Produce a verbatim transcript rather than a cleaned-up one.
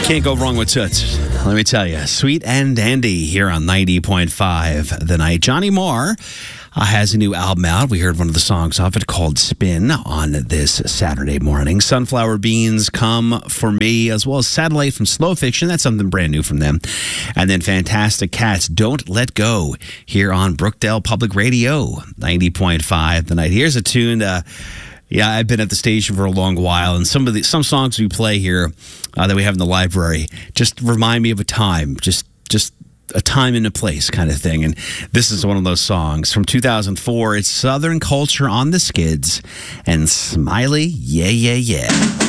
Can't go wrong with Toots. Let me tell you. Sweet and Dandy here on ninety point five The Night. Johnny Marr uh, has a new album out. We heard one of the songs off it called Spin on this Saturday morning. Sunflower Beans, Come For Me, as well as Satellite from Slow Fiction. That's something brand new from them. And then Fantastic Cats, Don't Let Go, here on Brookdale Public Radio, ninety point five The Night. Here's a tune... Uh, Yeah, I've been at the station for a long while, and some of the some songs we play here uh, that we have in the library just remind me of a time, just just a time and a place kind of thing. And this is one of those songs from two thousand four. It's Southern Culture on the Skids and Smiley, yeah, yeah, yeah.